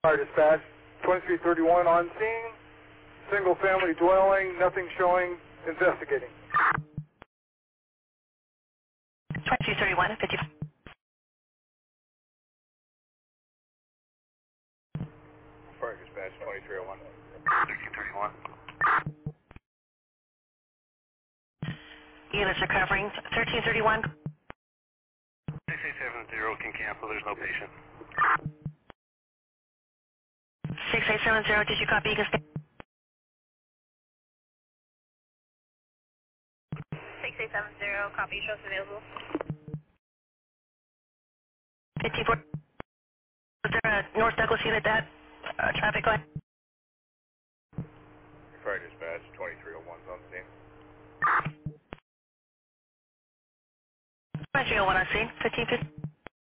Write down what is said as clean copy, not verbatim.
Fire dispatch, 2331 on scene, single family dwelling, nothing showing, investigating. 2331, 50. Fire dispatch, 2301. 1331. Units are covering 1331. 6870 can cancel, there's no patient. 6870, did you copy? You can stay. 6870, copy, shows available. 54. Is there a North Douglas unit that traffic light? Fire dispatch, 2301 on scene. 2301 on scene, 1550.